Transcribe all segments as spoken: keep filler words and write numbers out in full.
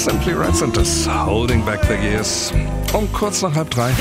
Simply Red sind es, Holding Back the Years. Um kurz nach halb drei.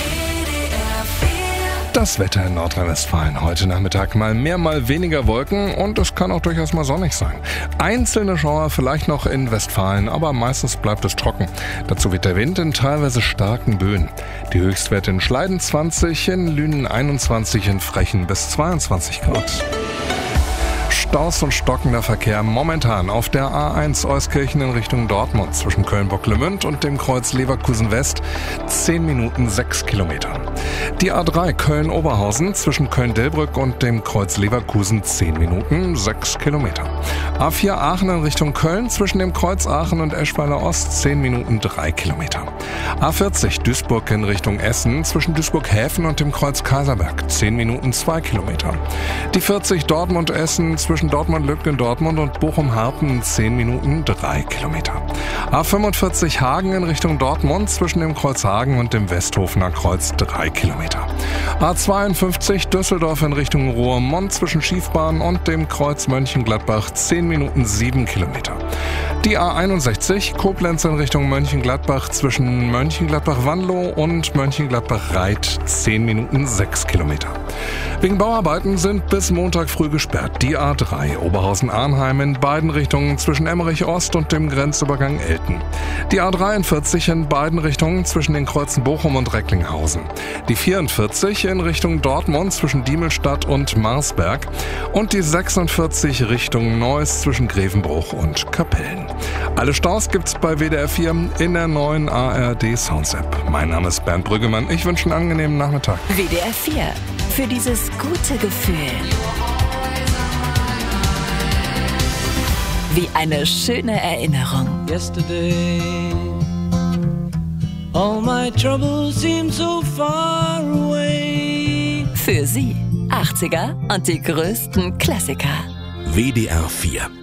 Das Wetter in Nordrhein-Westfalen. Heute Nachmittag mal mehr, mal weniger Wolken und es kann auch durchaus mal sonnig sein. Einzelne Schauer vielleicht noch in Westfalen, aber meistens bleibt es trocken. Dazu weht der Wind in teilweise starken Böen. Die Höchstwerte in Schleiden zwanzig, in Lünen einundzwanzig, in Frechen bis zweiundzwanzig Grad. Staus und stockender Verkehr momentan auf der A eins Euskirchen in Richtung Dortmund zwischen Köln-Bocklemünd und dem Kreuz Leverkusen West. zehn Minuten sechs Kilometer. Die A drei Köln-Oberhausen zwischen Köln-Delbrück und dem Kreuz Leverkusen zehn Minuten sechs Kilometer. A vier Aachen in Richtung Köln zwischen dem Kreuz Aachen und Eschweiler Ost zehn Minuten drei Kilometer. A vierzig Duisburg in Richtung Essen zwischen Duisburg-Häfen und dem Kreuz Kaiserberg zehn Minuten zwei Kilometer. Die vierzig Dortmund-Essen zwischen Dortmund-Lübken-Dortmund und Bochum-Harpen zehn Minuten drei Kilometer. A fünfundvierzig Hagen in Richtung Dortmund zwischen dem Kreuz Hagen und dem Westhofener Kreuz drei Kilometer. A zweiundfünfzig Düsseldorf in Richtung Roermond zwischen Schiefbahn und dem Kreuz Mönchengladbach zehn Minuten sieben Kilometer. Die A einundsechzig Koblenz in Richtung Mönchengladbach zwischen Mönchengladbach-Wanlo und Mönchengladbach-Reit zehn Minuten sechs Kilometer. Wegen Bauarbeiten sind bis Montag früh gesperrt die A drei Oberhausen-Arnheim in beiden Richtungen zwischen Emmerich Ost und dem Grenzübergang Elten. Die A dreiundvierzig in beiden Richtungen zwischen den Kreuzen Bochum und Recklinghausen. Die vierundvierzig in Richtung Dortmund zwischen Diemelstadt und Marsberg. Und die sechsundvierzig Richtung Neuss zwischen Grevenbruch und Kapellen. Alle Staus gibt's bei W D R vier in der neuen A R D Sounds App. Mein Name ist Bernd Brüggemann. Ich wünsche einen angenehmen Nachmittag. W D R vier. Für dieses gute Gefühl. Wie eine schöne Erinnerung. Yesterday, all my troubles seem so far away. Für Sie achtziger und die größten Klassiker. W D R vier